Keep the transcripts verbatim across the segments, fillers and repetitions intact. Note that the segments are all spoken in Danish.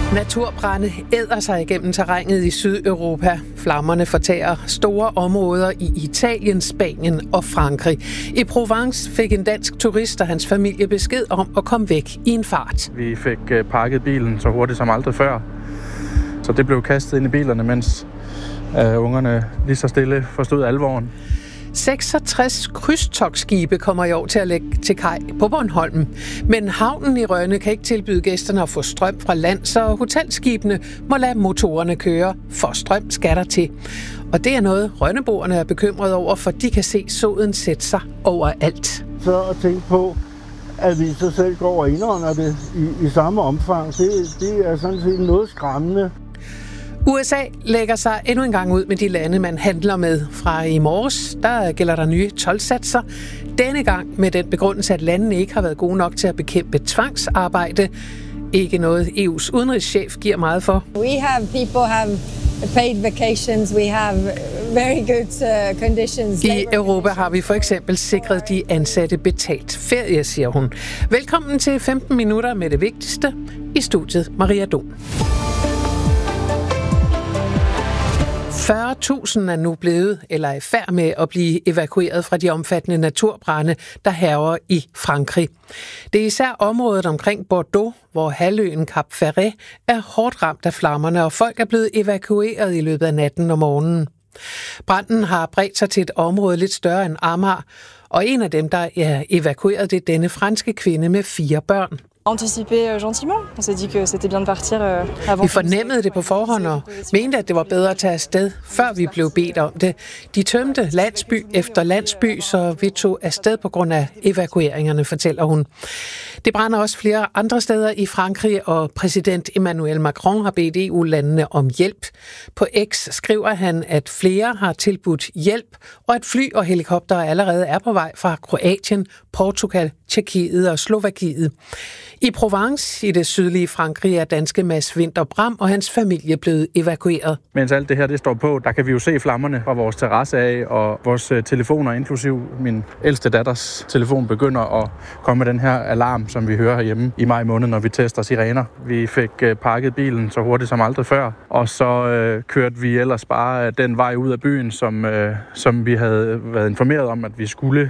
Naturbrande æder sig igennem terrænet i Sydeuropa. Flammerne fortærer store områder i Italien, Spanien og Frankrig. I Provence fik en dansk turist og hans familie besked om at komme væk i en fart. Vi fik pakket bilen så hurtigt som aldrig før. Så det blev kastet ind i bilerne, mens uh, ungerne lige så stille forstod alvoren. seksogtres krydstogtskibe kommer i år til at lægge til kaj på Bornholm. Men havnen i Rønne kan ikke tilbyde gæsterne at få strøm fra land, så hotelskibene må lade motorerne køre, for strøm skal der til. Og det er noget, rønneboerne er bekymrede over, for de kan se soden sætte sig overalt. Så at tænke på, at vi så selv går og indånder det i, i samme omfang, det, det er sådan set noget skræmmende. U S A lægger sig endnu en gang ud med de lande, man handler med. Fra i morges, der gælder der nye toldsatser. Denne gang med den begrundelse, at landene ikke har været gode nok til at bekæmpe tvangsarbejde. Ikke noget E U's udenrigschef giver meget for. We have people have paid vacations. We have very good uh, conditions. I Europa har vi for eksempel sikret de ansatte betalt ferie, siger hun. Velkommen til femten minutter med det vigtigste. I studiet Maria Dom. fyrre tusind er nu blevet eller er i færd med at blive evakueret fra de omfattende naturbrande, der hærger i Frankrig. Det er især området omkring Bordeaux, hvor halvøen Cap Ferret er hårdt ramt af flammerne, og folk er blevet evakueret i løbet af natten og morgenen. Branden har bredt sig til et område lidt større end Amager, og en af dem, der er evakueret, det er denne franske kvinde med fire børn. Vi fornemmede det på forhånd og mente, at det var bedre at tage afsted, før vi blev bedt om det. De tømte landsby efter landsby, så vi tog afsted på grund af evakueringerne, fortæller hun. Det brænder også flere andre steder i Frankrig, og præsident Emmanuel Macron har bedt E U-landene om hjælp. På X skriver han, at flere har tilbudt hjælp, og at fly og helikopter allerede er på vej fra Kroatien, Portugal, Tjekkiet og Slovakiet. I Provence i det sydlige Frankrig er danske Mads Vinter Bram og hans familie blevet evakueret. Mens alt det her det står på, der kan vi jo se flammerne fra vores terrasse af, og vores telefoner, inklusiv min ældste datters telefon, begynder at komme med den her alarm, som vi hører herhjemme i maj måned, når vi tester sirener. Vi fik pakket bilen så hurtigt som aldrig før, og så øh, kørte vi ellers bare den vej ud af byen, som, øh, som vi havde været informeret om, at vi skulle.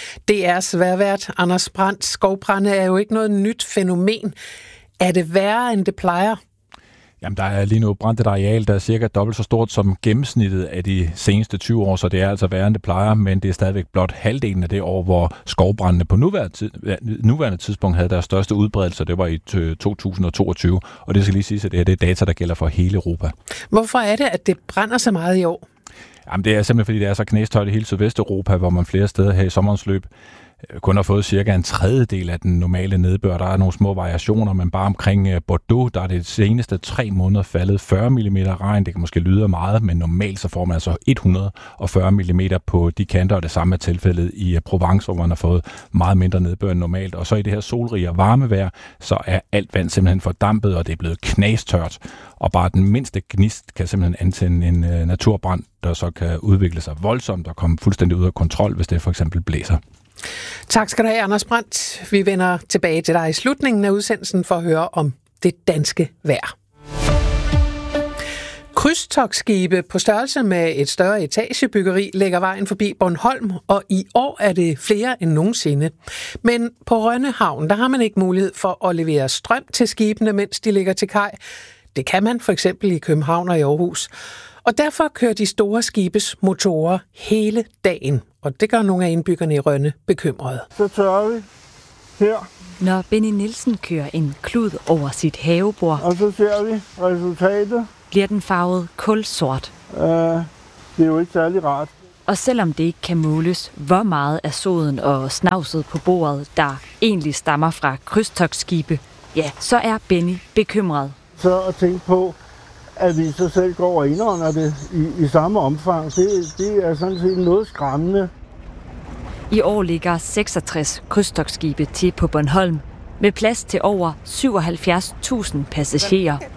D R's vejrvært Anders Brandt. Skovbrande er jo ikke noget nyt fænomen. Er det værre, end det plejer? Jamen, der er lige nu brændt et areal, der er cirka dobbelt så stort som gennemsnittet af de seneste tyve år, så det er altså værre, end det plejer, men det er stadigvæk blot halvdelen af det år, hvor skovbrændene på nuværende, tid, nuværende tidspunkt havde deres største udbredelse, det var i to tusind og toogtyve, og det skal lige sige, at det her det er data, der gælder for hele Europa. Hvorfor er det, at det brænder så meget i år? Jamen, det er simpelthen, fordi det er så knæstøjt i hele Sydvesteuropa, hvor man flere steder her i sommerens løb kun har fået cirka en tredjedel af den normale nedbør. Der er nogle små variationer, men bare omkring Bordeaux, der er det seneste tre måneder faldet fyrre millimeter regn. Det kan måske lyde meget, men normalt så får man altså et hundrede og fyrre millimeter på de kanter, og det samme er tilfældet i Provence, hvor man har fået meget mindre nedbør end normalt. Og så i det her solrige og varme vejr, så er alt vand simpelthen fordampet, og det er blevet knastørt. Og bare den mindste gnist kan simpelthen antænde en uh, naturbrand, der så kan udvikle sig voldsomt og komme fuldstændig ud af kontrol, hvis det for eksempel blæser. Tak skal du have, Anders Brandt. Vi vender tilbage til dig i slutningen af udsendelsen for at høre om det danske vejr. Krydstogtskibe på størrelse med et større etagebyggeri lægger vejen forbi Bornholm, og i år er det flere end nogensinde. Men på Rønne Havn, der har man ikke mulighed for at levere strøm til skibene, mens de ligger til kaj. Det kan man for eksempel i København og i Aarhus. Og derfor kører de store skibes motorer hele dagen, og det gør nogle af indbyggerne i Rønne bekymrede. Så tørrer vi her. Når Benny Nielsen kører en klud over sit havebord, og så ser vi resultatet, bliver den farvet kulsort. Uh, det er jo ikke særlig rart. Og selvom det ikke kan måles, hvor meget af soden og snavset på bordet, der egentlig stammer fra krydstogtskibe, ja, så er Benny bekymret. Så at tænke på, at vi så selv går og indånder det i, i samme omfang, det, det er sådan set noget skræmmende. I år ligger seksogtres krydstogtskibe til på Bornholm, med plads til over syvoghalvfjerds tusind passagerer.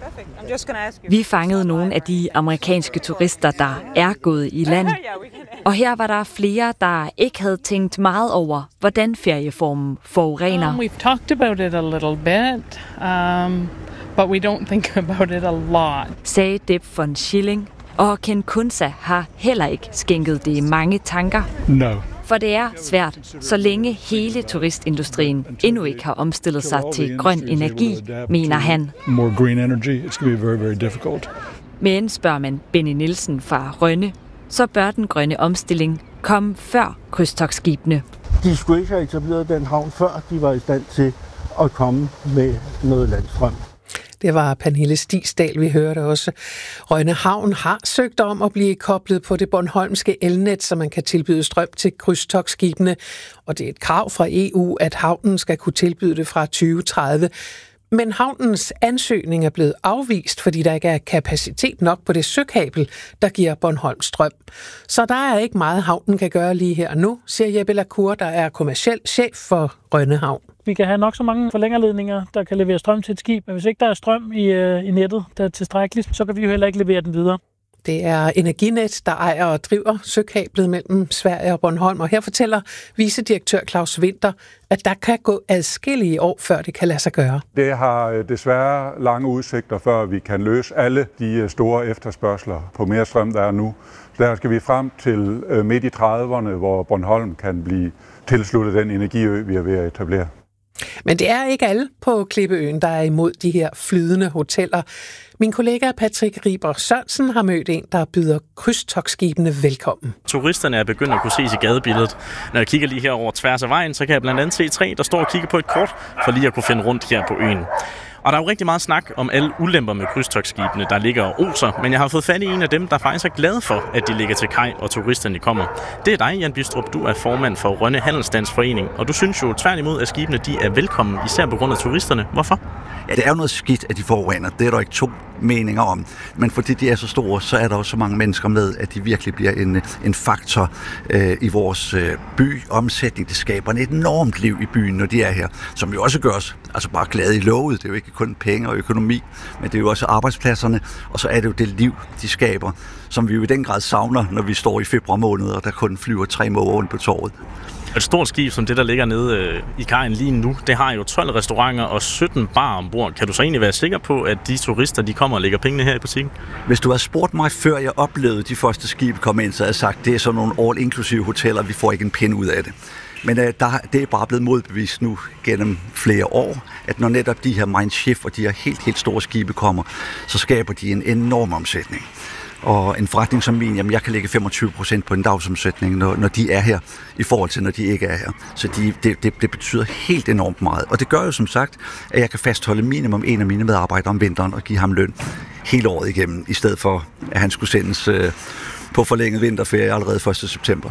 Vi fangede nogle af de amerikanske turister, der er gået i land. Og her var der flere, der ikke havde tænkt meget over, hvordan ferieformen forurener. Um, we've talked about it a little bit, um, but we don't think about it a lot. Sagde Deb von Schilling. Og Ken Kunsa har heller ikke skænket det mange tanker. No. For det er svært, så længe hele turistindustrien endnu ikke har omstillet sig til grøn energi, mener han. More green energy, it's going to be very, very difficult. Men spørger man Benny Nielsen fra Rønne, så bør den grønne omstilling komme før krydstogtskibene. De skulle ikke have etableret den havn, før de var i stand til at komme med noget landstrøm. Det var Pernille Stigsdal, vi hørte også. Rønne Havn har søgt om at blive koblet på det bornholmske elnet, så man kan tilbyde strøm til krydstogtskibene. Og det er et krav fra E U, at havnen skal kunne tilbyde det fra tyve tredive. Men havnens ansøgning er blevet afvist, fordi der ikke er kapacitet nok på det søkabel, der giver Bornholm strøm. Så der er ikke meget, havnen kan gøre lige her og nu, siger Jeppe Lacour, der er kommerciel chef for Rønne Havn. Vi kan have nok så mange forlængerledninger, der kan levere strøm til et skib, men hvis ikke der er strøm i, øh, i nettet, der er tilstrækkeligt, så kan vi jo heller ikke levere den videre. Det er Energinet, der ejer og driver søkablet mellem Sverige og Bornholm, og her fortæller vicedirektør Claus Winter, at der kan gå adskillige år, før det kan lade sig gøre. Det har desværre lange udsigter, før vi kan løse alle de store efterspørgsler på mere strøm, der er nu. Så der skal vi frem til midt i trediverne, hvor Bornholm kan blive tilsluttet den energiø, vi er ved at etablere. Men det er ikke alle på Klippeøen, der er imod de her flydende hoteller. Min kollega Patrick Riber Sørensen har mødt en, der byder krydstogtskibene velkommen. Turisterne er begyndt at kunne ses i gadebilledet. Når jeg kigger lige her over tværs af vejen, så kan jeg blandt andet se tre, der står og kigger på et kort, for lige at kunne finde rundt her på øen. Og der er jo rigtig meget snak om alle ulemper med krydstogtskibene, der ligger og oser, men jeg har fået fat i en af dem, der faktisk er glad for, at de ligger til kaj, og turisterne kommer. Det er dig, Jan Bistrup. Du er formand for Rønne Handelsstandsforening, og du synes jo tværtimod, at skibene de er velkommen, især på grund af turisterne. Hvorfor? Ja, det er jo noget skidt, at de forurener. Det er der ikke to meninger om. Men fordi de er så store, så er der også så mange mennesker med, at de virkelig bliver en, en faktor øh, i vores øh, byomsætning. Det skaber et enormt liv i byen, når de er her, som jo også gør os altså bare glade i lovet. Det er jo ikke kun penge og økonomi, men det er jo også arbejdspladserne, og så er det jo det liv, de skaber, som vi jo i den grad savner, når vi står i februar måned, og der kun flyver tre måger rundt på torvet. Et stort skib som det, der ligger nede øh, i kajen lige nu, det har jo tolv restauranter og sytten barer ombord. Kan du så egentlig være sikker på, at de turister, de kommer og lægger pengene her i butikken? Hvis du havde spurgt mig, før jeg oplevede de første skibe komme ind, så havde jeg sagt, det er sådan nogle all-inklusive hoteller, vi får ikke en pind ud af det. Men øh, der, det er bare blevet modbevist nu gennem flere år, at når netop de her Mein Schiff og de her helt, helt store skibe kommer, så skaber de en enorm omsætning. Og en forretning som min, jamen jeg kan lægge femogtyve procent på en dagsomsætning, når, når de er her, i forhold til når de ikke er her. Så de, det, det, det betyder helt enormt meget. Og det gør jo som sagt, at jeg kan fastholde minimum en af mine medarbejdere om vinteren og give ham løn hele året igennem, i stedet for at han skulle sendes øh, på forlænget vinterferie allerede første september.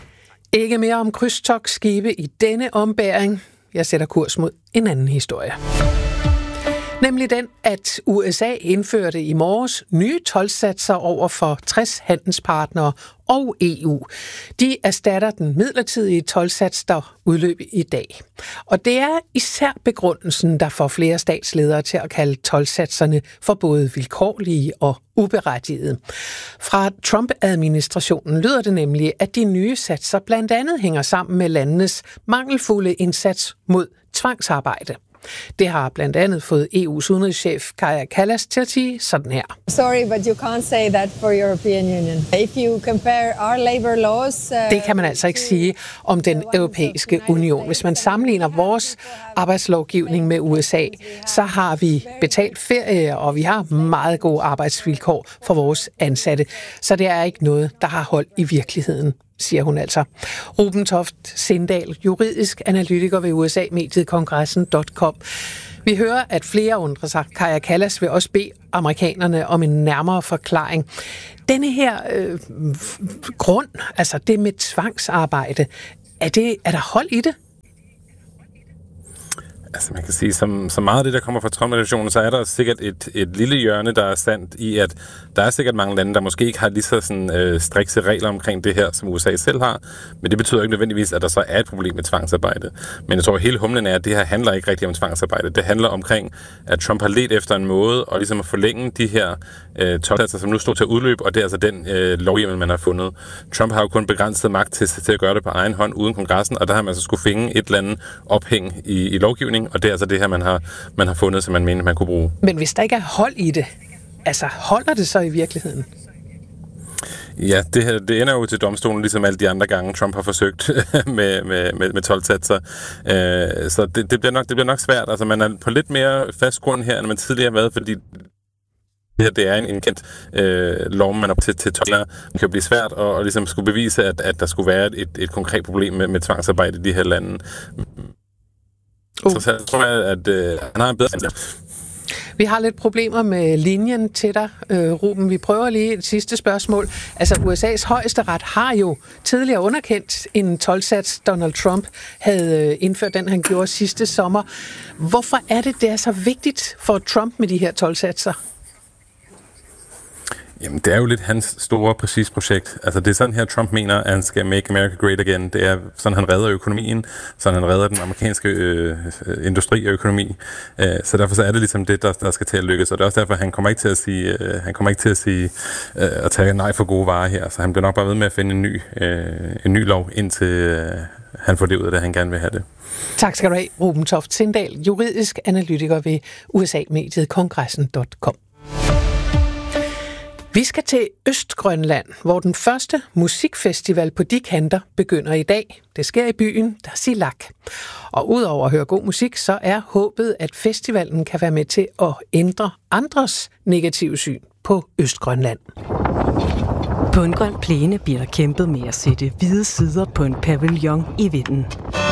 Ikke mere om krydstogtskibe i denne ombæring. Jeg sætter kurs mod en anden historie. Nemlig den, at U S A indførte i morges nye toldsatser over for tres handelspartnere og E U. De erstatter den midlertidige toldsats, der udløb i dag. Og det er især begrundelsen, der får flere statsledere til at kalde toldsatserne for både vilkårlige og uberettigede. Fra Trump-administrationen lyder det nemlig, at de nye satser blandt andet hænger sammen med landenes mangelfulde indsats mod tvangsarbejde. Det har blandt andet fået E U's udenrigschef Kaja Kallas til at sige sådan her. Sorry, but you can't say that for European Union. If you compare our labor laws, uh, det kan man altså ikke sige om den europæiske union. Hvis man sammenligner vores arbejdslovgivning med U S A, så har vi betalt ferie, og vi har meget gode arbejdsvilkår for vores ansatte. Så det er ikke noget, der har hold i virkeligheden, siger hun altså. Ruben Toft Sindal, juridisk analytiker ved U S A-mediet Kongressen punktum com. Vi hører, at flere undrer sig. Kaja Kallas vil også bede amerikanerne om en nærmere forklaring. Denne her øh, grund, altså det med tvangsarbejde, er, det, er der hold i det? Altså man kan sige, som, som meget af det, der kommer fra Trump-administrationen, så er der sikkert et, et lille hjørne, der er sandt i, at der er sikkert mange lande, der måske ikke har lige så sådan, øh, strikse regler omkring det her, som U S A selv har. Men det betyder ikke nødvendigvis, at der så er et problem med tvangsarbejde. Men jeg tror, at hele humlen er, at det her handler ikke rigtig om tvangsarbejde. Det handler omkring, at Trump har ledt efter en måde og ligesom at forlænge de her øh, toldsatser, som nu står til at udløbe, og det er altså den øh, lovhjemmel, man har fundet. Trump har jo kun begrænset magt til, til at gøre det på egen hånd uden kongressen, og der har man så skulle finde et eller andet ophæng i, i lovgivning, og det er altså det her, man har, man har fundet, som man mener, man kunne bruge. Men hvis der ikke er hold i det, altså holder det så i virkeligheden? Ja, det, her, det ender jo til domstolen, ligesom alle de andre gange, Trump har forsøgt med, med, med, med toldsatser. Øh, så det, det, bliver nok, det bliver nok svært. Altså, man er på lidt mere fast grund her, end man tidligere har været, fordi det her, det er en indkendt øh, lov, man er til, til toller. Det kan blive svært at og ligesom skulle bevise, at, at der skulle være et, et konkret problem med, med tvangsarbejde i de her lande. Uh. Så, så tror jeg, at øh, han har en bedre ansvar. Vi har lidt problemer med linjen til dig, øh, Ruben. Vi prøver lige et sidste spørgsmål. Altså, U S A's højesteret har jo tidligere underkendt en toldsats, Donald Trump havde indført, den han gjorde sidste sommer. Hvorfor er det, det er så vigtigt for Trump med de her toldsatser? Jamen, det er jo lidt hans store, præcis projekt. Altså, det er sådan her, Trump mener, at han skal make America great again. Det er sådan, han redder økonomien, sådan han redder den amerikanske øh, industri og økonomi. Øh, så derfor så er det ligesom det, der, der skal til at lykkes. Og det er også derfor, han kommer ikke til at sige, øh, han kommer ikke til at sige, øh, at tage nej for gode varer her. Så han bliver nok bare ved med at finde en ny, øh, en ny lov, indtil øh, han får det ud af det, han gerne vil have det. Tak skal du have, Ruben Toft Sindal, juridisk analytiker ved U S A-mediet kongressen punktum com. Vi skal til Østgrønland, hvor den første musikfestival på de kanter begynder i dag. Det sker i byen Tasiilaq. Og udover at høre god musik, så er håbet, at festivalen kan være med til at ændre andres negative syn på Østgrønland. På en grøn plæne bliver der kæmpet med at sætte hvide sider på en pavillon i vinden.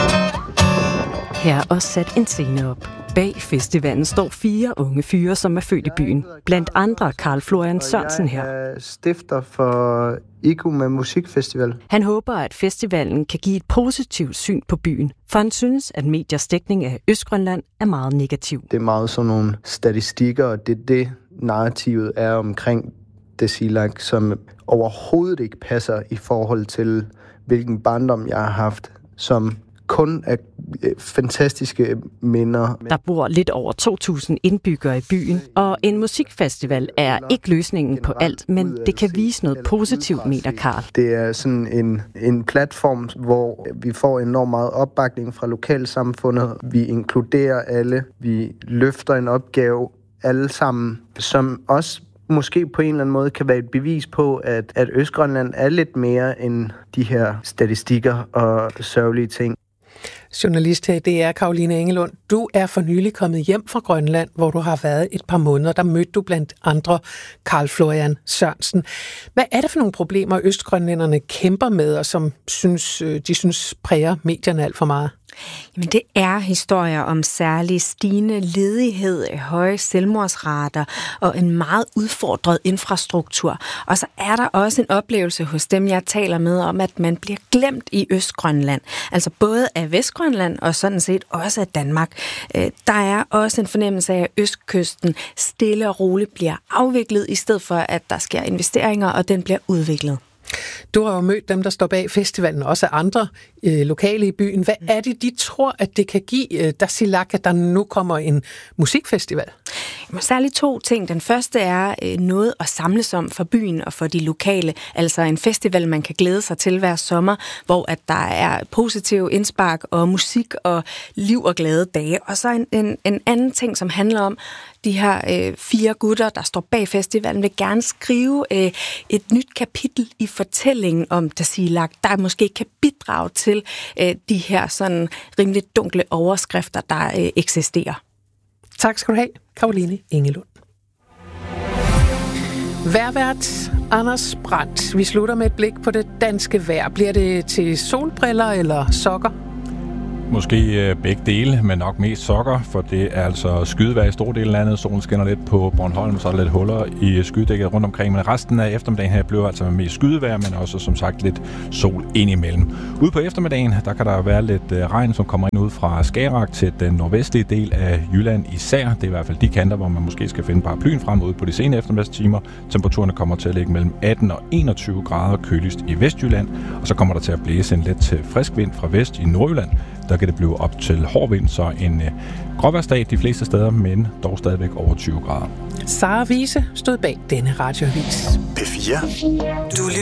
Her er også sat en scene op. Bag festivalen står fire unge fyre, som er født i byen. Blandt andre Karl Florian Sørensen her. Jeg er stifter for I K U med Musikfestival. Han håber, at festivalen kan give et positivt syn på byen, for han synes, at mediers dækning af Østgrønland er meget negativ. Det er meget sådan nogle statistikker, og det er det, narrativet er omkring Tasiilaq, som overhovedet ikke passer i forhold til, hvilken barndom jeg har haft, som kun af fantastiske minder. Der bor lidt over to tusind indbyggere i byen, og en musikfestival er ikke løsningen på alt, men det kan vise noget positivt, mener Karl. Det er sådan en, en platform, hvor vi får enormt meget opbakning fra lokalsamfundet. Vi inkluderer alle. Vi løfter en opgave alle sammen, som også måske på en eller anden måde kan være et bevis på, at, at Østgrønland er lidt mere end de her statistikker og sørgelige ting. Journalist her, det er Caroline Engelund. Du er for nylig kommet hjem fra Grønland, hvor du har været et par måneder. Der mødte du blandt andre Karl Florian Sørensen. Hvad er det for nogle problemer, østgrønlænderne kæmper med, og som synes, de synes præger medierne alt for meget? Jamen, det er historier om særlig stigende ledighed, høje selvmordsrater og en meget udfordret infrastruktur. Og så er der også en oplevelse hos dem, jeg taler med, om at man bliver glemt i Østgrønland. Altså både af Vestgrønland og sådan set også af Danmark. Der er også en fornemmelse af, at østkysten stille og roligt bliver afviklet, i stedet for at der sker investeringer, og den bliver udviklet. Du har jo mødt dem, der står bag festivalen, også andre øh, lokale i byen. Hvad er det, de tror, at det kan give øh, Tasiilaq, at der nu kommer en musikfestival? Jamen, særligt to ting. Den første er øh, noget at samles om for byen og for de lokale. Altså en festival, man kan glæde sig til hver sommer, hvor at der er positiv indspark og musik og liv og glade dage. Og så en, en, en anden ting, som handler om, de her øh, fire gutter, der står bag festivalen, vil gerne skrive øh, et nyt kapitel i fortællingen om Tasiilaq, der måske kan bidrage til øh, de her sådan rimelig dunkle overskrifter, der øh, eksisterer. Tak skal du have, Caroline Engelund. Vejrvært Anders Brandt. Vi slutter med et blik på det danske vejr. Bliver det til solbriller eller sokker? Måske begge dele, men nok mest sokker, for det er altså skydevejr i store dele af landet. Solen skinner lidt på Bornholm, så er der lidt huller i skydedækket rundt omkring. Men resten af eftermiddagen her bliver altså mest skydevejr, men også som sagt lidt sol indimellem. Ude på eftermiddagen, der kan der være lidt regn, som kommer ind ud fra Skagerrak til den nordvestlige del af Jylland især. Det er i hvert fald de kanter, hvor man måske skal finde paraplyen frem ude på de sene eftermiddagstimer. Temperaturerne kommer til at ligge mellem atten og enogtyve grader køligst i Vestjylland, og så kommer der til at blæse en let til frisk vind fra vest i Nordjylland. Der kan det blive op til hård vind, så en øh, gråvejrsdag de fleste steder, men dog stadigvæk over tyve grader. Sara Wiese stod bag denne radioavis. P fire. Du